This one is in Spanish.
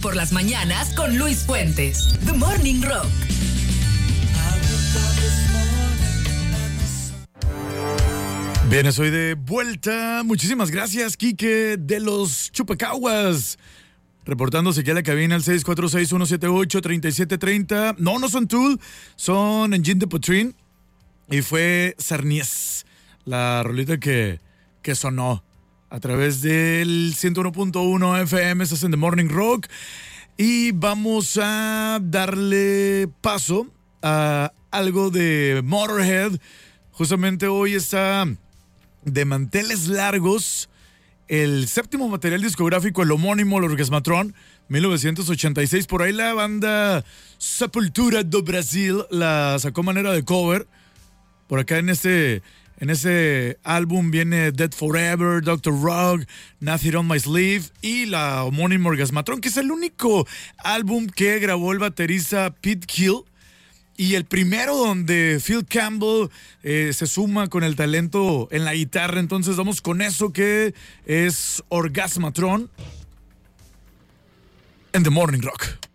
Por las mañanas con Luis Fuentes. The Morning Rock. Bien, estoy de vuelta. Muchísimas gracias, Quique de los Chupacaguas. Reportándose aquí a la cabina al 646-178-3730. No son Tool, son Engine de Potrin. Y fue Sarnies, la rolita que sonó a través del 101.1 FM, estás en The Morning Rock. Y vamos a darle paso a algo de Motorhead. Justamente hoy está de manteles largos el séptimo material discográfico, el homónimo, el Orgasmatron, 1986. Por ahí la banda Sepultura do Brasil la sacó manera de cover. Por acá en ese álbum viene Dead Forever, Dr. Rock, Nothing on My Sleeve y la homónima Orgasmatron, que es el único álbum que grabó el baterista Pete Hill. Y el primero donde Phil Campbell se suma con el talento en la guitarra. Entonces vamos con eso que es Orgasmatron en The Morning Rock.